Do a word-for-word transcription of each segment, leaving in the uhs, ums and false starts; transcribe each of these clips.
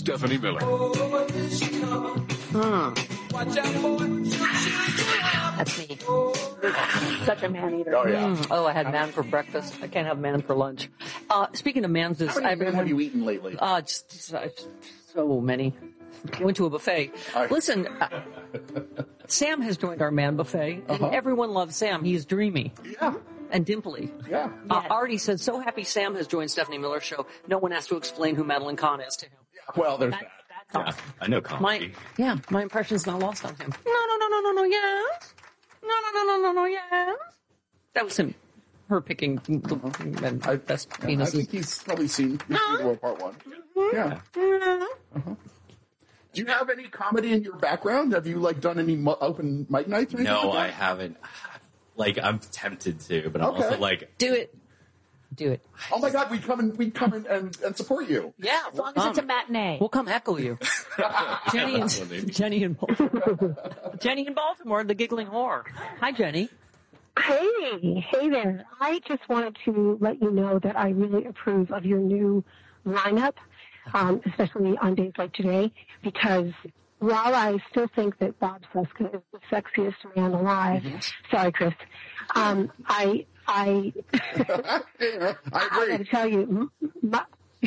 Stephanie Miller. Hmm. That's me. Such a man eater. Oh, yeah. Mm. Oh, I had man for breakfast. I can't have man for lunch. Uh, speaking of man's, How many I've men have you eaten lately? Uh, just, just uh, so many. I went to a buffet. Right. Listen, uh, Sam has joined our man buffet, and Uh-huh. everyone loves Sam. He's dreamy. Yeah. And dimply. Yeah. Uh, Artie said, so happy Sam has joined Stephanie Miller's show. No one has to explain who Madeline Kahn is to him. Well, there's That, that. that's Yeah, awesome. I know comedy. My, yeah, my impression's not lost on him. No, no, no, no, no, no, yes. No, no, no, no, no, no, yes. That was him. Her picking the I, best I penises. think he's probably seen History World Part One. Yeah. Uh-huh. Do you have any comedy in your background? Have you like done any mo- open mic nights or anything? No, like I that? haven't. Like, I'm tempted to, but I'm Okay. also like, Do it. Do it. Oh my God, we'd come and we'd come in and, and support you. Yeah, As long as it's a matinee. We'll come heckle you. Jenny and Jenny in Baltimore. Jenny in Baltimore, the giggling whore. Hi, Jenny. Hey, hey there. I just wanted to let you know that I really approve of your new lineup, um, especially on days like today, because while I still think that Bob Cesca is the sexiest man alive, sorry, Chris, um, I, I, I I agree. got to tell you, m- my,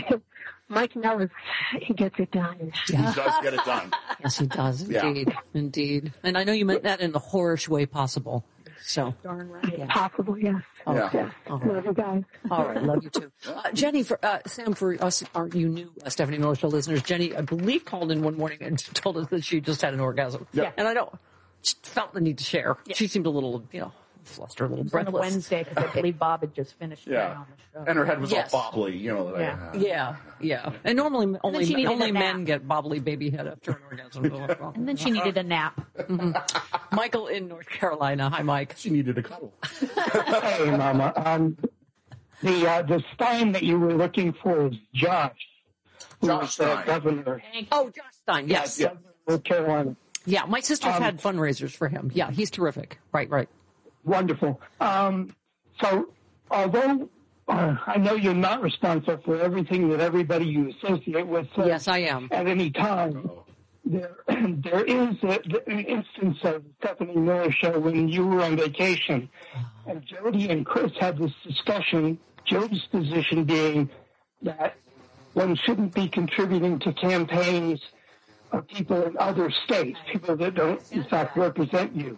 Mike Nellis, he gets it done. He does get it done. Yes, he does. Yeah. Indeed. Indeed. And I know you meant that in the whorish way possible. So. Darn right. Yeah. Possible, yes. Yeah. Yes. All right. Love you guys. All right, love you too. Uh, Jenny, for uh, Sam, for us, aren't you new uh, Stephanie Miller Show listeners? Jenny, I believe, called in one morning and told us that she just had an orgasm. Yeah. And I don't, just felt the need to share. She seemed a little, you know, flustered, a little It was on a breathless. Wednesday because I believe Bob had just finished being Yeah. on the show. And her head was Yes. all bobbly, you know. Like, Yeah. uh, Yeah, yeah. And normally, only she needed only a men nap. get bobbly baby head after an orgasm. And then she needed a nap. Michael in North Carolina. Hi, Mike. She needed a cuddle. Hey, Mama. Um, the uh, the Stein that you were looking for is Josh, who Josh was the Stein. governor Oh, Josh Stein. Yes. Yeah. Yeah. of North Carolina. My sister's Um, had fundraisers for him. Yeah, he's terrific. Right, right. Wonderful. Um, so, although uh, I know you're not responsible for everything that everybody you associate with says Yes, I am. at any time, there there is a, an instance of Stephanie Miller show when you were on vacation, and Jody and Chris had this discussion. Jody's position being that one shouldn't be contributing to campaigns of people in other states, people that don't, in fact, represent you.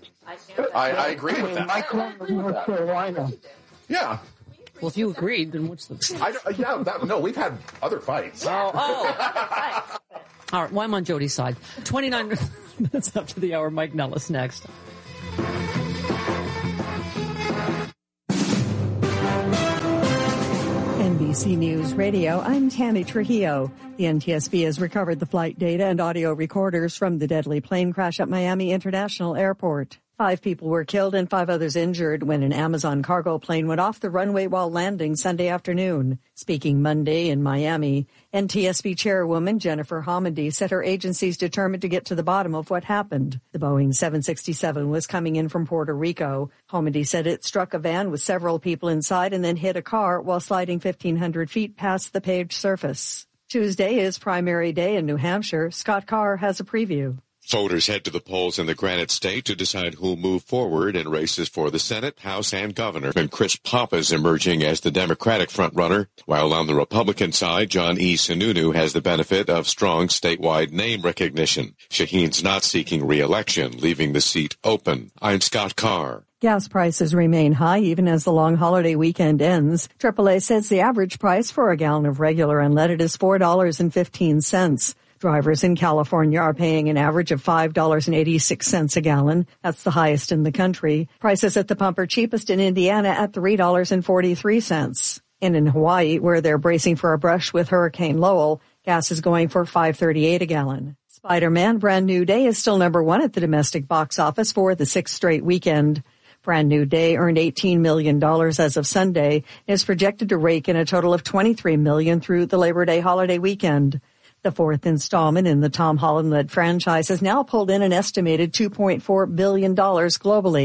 I, I agree with In that. my corner of North Carolina, Yeah. Well, if you agreed, then what's the... I, don't- yeah, that, no, we've had other fights. Oh, oh. All right, well, I'm on Jody's side. twenty-nine minutes up to the hour. Mike Nellis next. N B C News Radio, I'm Tammy Trujillo. The N T S B has recovered the flight data and audio recorders from the deadly plane crash at Miami International Airport. Five people were killed and five others injured when an Amazon cargo plane went off the runway while landing Sunday afternoon. Speaking Monday in Miami, N T S B chairwoman Jennifer Homendy said her agency's determined to get to the bottom of what happened. The Boeing seven sixty-seven was coming in from Puerto Rico. Homendy said it struck a van with several people inside and then hit a car while sliding fifteen hundred feet past the paved surface. Tuesday is primary day in New Hampshire. Scott Carr has a preview. Voters head to the polls in the Granite State to decide who'll move forward in races for the Senate, House, and Governor. And Chris Papa's emerging as the Democratic frontrunner, while on the Republican side, John E. Sununu has the benefit of strong statewide name recognition. Shaheen's not seeking re-election, leaving the seat open. I'm Scott Carr. Gas prices remain high even as the long holiday weekend ends. triple A says the average price for a gallon of regular unleaded is four dollars and fifteen cents. Drivers in California are paying an average of five dollars and eighty-six cents a gallon. That's the highest in the country. Prices at the pump are cheapest in Indiana at three dollars and forty-three cents. And in Hawaii, where they're bracing for a brush with Hurricane Lowell, gas is going for five dollars and thirty-eight cents a gallon. Spider-Man Brand New Day is still number one at the domestic box office for the sixth straight weekend. Brand New Day earned eighteen million dollars as of Sunday and is projected to rake in a total of twenty-three million dollars through the Labor Day holiday weekend. The fourth installment in the Tom Holland-led franchise has now pulled in an estimated two point four billion dollars globally.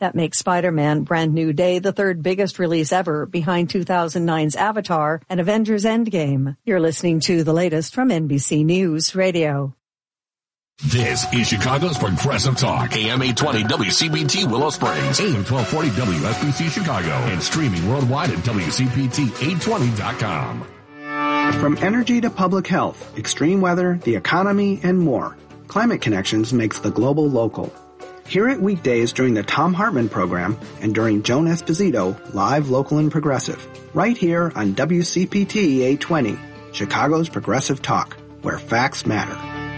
That makes Spider-Man Brand New Day the third biggest release ever, behind two thousand nine's Avatar and Avengers Endgame. You're listening to the latest from N B C News Radio. This is Chicago's Progressive Talk. A M eight twenty W C B T Willow Springs. A M twelve forty W S B C Chicago. And streaming worldwide at W C P T eight twenty dot com. From energy to public health, extreme weather, the economy, and more, Climate Connections makes the global local. Hear it weekdays during the Tom Hartman program and during Joan Esposito, live, local, and progressive. Right here on W C P T eight twenty, Chicago's Progressive Talk, where facts matter.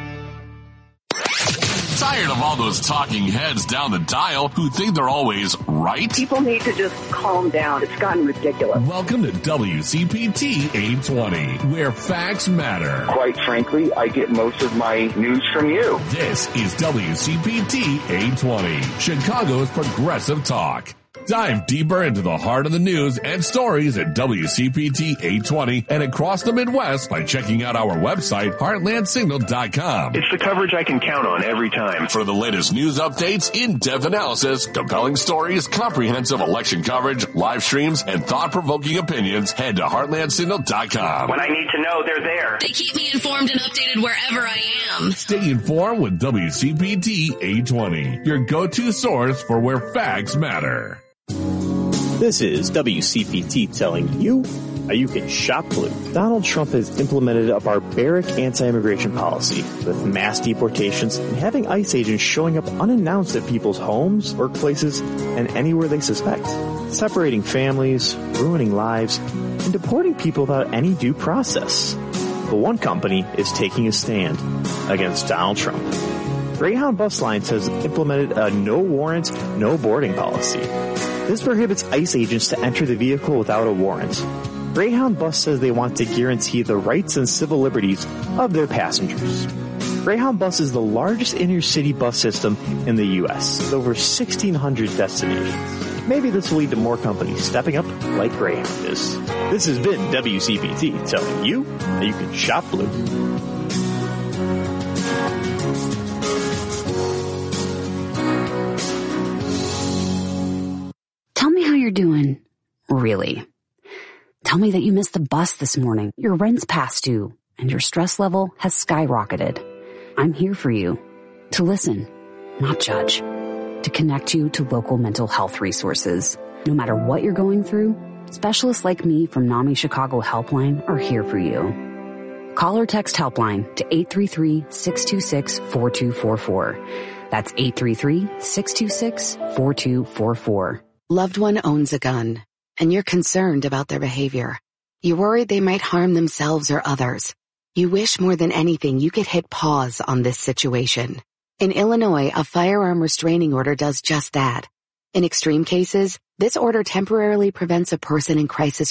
Tired of all those talking heads down the dial who think they're always right? People need to just calm down. It's gotten ridiculous. Welcome to W C P T eight twenty, where facts matter. Quite frankly, I get most of my news from you. This is W C P T eight twenty, Chicago's Progressive Talk. Dive deeper into the heart of the news and stories at W C P T eight twenty and across the Midwest by checking out our website, heartland signal dot com. It's the coverage I can count on every time. For the latest news updates, in-depth analysis, compelling stories, comprehensive election coverage, live streams, and thought-provoking opinions, head to heartland signal dot com. When I need to know, they're there. They keep me informed and updated wherever I am. Stay informed with W C P T eight twenty, your go-to source for where facts matter. This is W C P T telling you how you can shop blue. Donald Trump has implemented a barbaric anti-immigration policy with mass deportations and having ICE agents showing up unannounced at people's homes, workplaces, and anywhere they suspect, separating families, ruining lives, and deporting people without any due process. But one company is taking a stand against Donald Trump. Greyhound Bus Lines has implemented a no warrant, no boarding policy. This prohibits ICE agents to enter the vehicle without a warrant. Greyhound Bus says they want to guarantee the rights and civil liberties of their passengers. Greyhound Bus is the largest inner-city bus system in the U S, with over sixteen hundred destinations. Maybe this will lead to more companies stepping up like Greyhound is. This has been W C P T telling you how you can shop blue. Tell me how you're doing. Really. Tell me that you missed the bus this morning, your rent's past due, and your stress level has skyrocketed. I'm here for you. To listen, not judge. To connect you to local mental health resources. No matter what you're going through, specialists like me from NAMI Chicago Helpline are here for you. Call or text Helpline to eight three three, six two six, four two four four. That's eight three three, six two six, four two four four. Loved one owns a gun, and you're concerned about their behavior. You're worried they might harm themselves or others. You wish more than anything you could hit pause on this situation. In Illinois, a firearm restraining order does just that. In extreme cases, this order temporarily prevents a person in crisis